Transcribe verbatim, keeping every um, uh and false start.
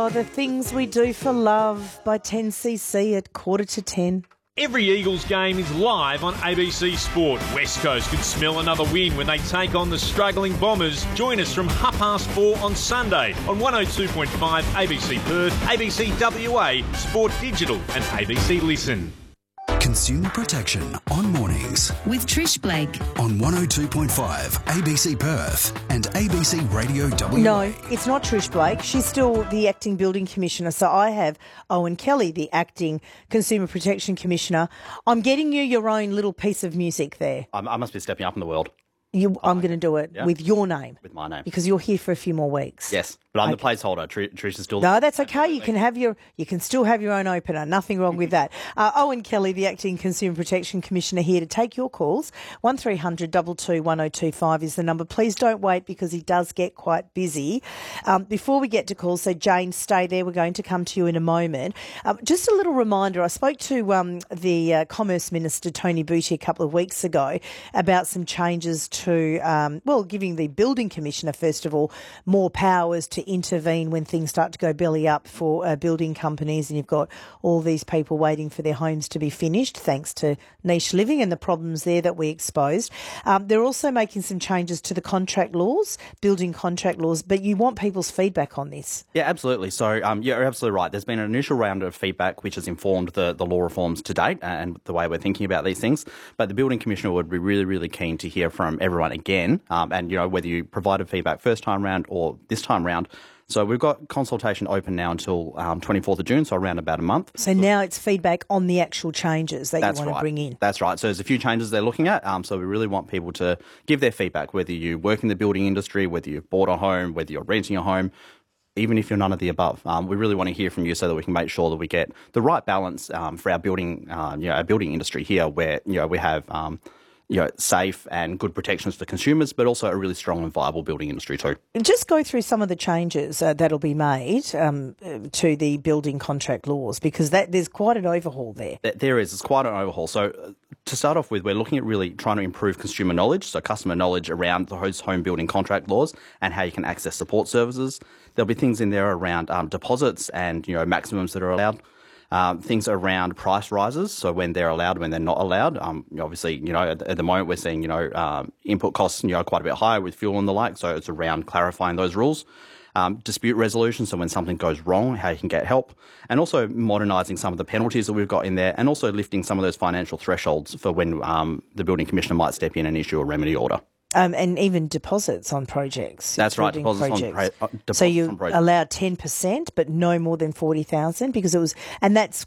Oh, the things we do for love by ten C C at quarter to ten. Every Eagles game is live on A B C Sport. West Coast could smell another win when they take on the struggling Bombers. Join us from half past four on Sunday on one oh two point five A B C Perth, A B C W A, Sport Digital and A B C Listen. Consumer Protection on mornings with Trish Blake on one oh two point five A B C Perth and A B C Radio W A. No, it's not Trish Blake. She's still the acting building commissioner. So I have Owen Kelly, the acting Consumer Protection Commissioner. I'm getting you your own little piece of music there. I, I must be stepping up in the world. You, I'm going to do it Yeah. with your name. With my name. Because you're here for a few more weeks. Yes, but I'm Okay. the placeholder. Tr- Trish is still... No, that's okay. You can have your, you can still have your own opener. Nothing wrong with that. Uh, Owen Kelly, the acting Consumer Protection Commissioner, here to take your calls. One three hundred two two one oh two five is the number. Please don't wait because he does get quite busy. Um, before we get to calls, so Jane, stay there. We're going to come to you in a moment. Um, just a little reminder. I spoke to um, the uh, Commerce Minister Tony Butty a couple of weeks ago about some changes to. Um, Well, giving the Building Commissioner, first of all, more powers to intervene when things start to go belly up for uh, building companies, and you've got all these people waiting for their homes to be finished thanks to niche living and the problems there that we exposed. Um, they're also making some changes to the contract laws, building contract laws, but you want people's feedback on this. Yeah, absolutely. So um, you're absolutely right. There's been an initial round of feedback which has informed the, the law reforms to date and the way we're thinking about these things. But the Building Commissioner would be really, really keen to hear from everyone again. Um, and, you know, whether you provided feedback first time round or this time round. So we've got consultation open now until um, twenty-fourth of June, so around about a month. So now it's feedback on the actual changes that That's you want right. to bring in. That's right. So there's a few changes they're looking at. Um, so we really want people to give their feedback, whether you work in the building industry, whether you've bought a home, whether you're renting a home, even if you're none of the above. Um, we really want to hear from you so that we can make sure that we get the right balance um, for our building, uh, you know, our building industry here, where you know we have. Um, you know, safe and good protections for consumers, but also a really strong and viable building industry too. Just go through some of the changes uh, that'll be made um, to the building contract laws, because that there's quite an overhaul there. There is. It's quite an overhaul. So uh, to start off with, we're looking at really trying to improve consumer knowledge, so customer knowledge around the host home building contract laws and how you can access support services. There'll be things in there around um, deposits and, you know, maximums that are allowed. Um, things around price rises, so when they're allowed, when they're not allowed. Um, obviously, you know, at, at the moment we're seeing, you know, um, input costs, you know, quite a bit higher with fuel and the like, so it's around clarifying those rules. Um, dispute resolution, so when something goes wrong, how you can get help, and also modernising some of the penalties that we've got in there, and also lifting some of those financial thresholds for when um, the Building Commissioner might step in and issue a remedy order. Um, and even deposits on projects. That's right, building deposits projects. on, pra- uh, deposits So you on projects. allowed ten percent, but no more than forty thousand, because it was, and that's